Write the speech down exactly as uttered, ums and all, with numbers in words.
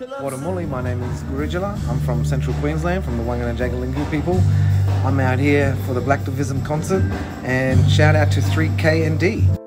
Watamuli, my name is Gurujala. I'm from Central Queensland, from the Wangan and Jagalingou people. I'm out here for the Black Divism concert, and shout out to three K and D.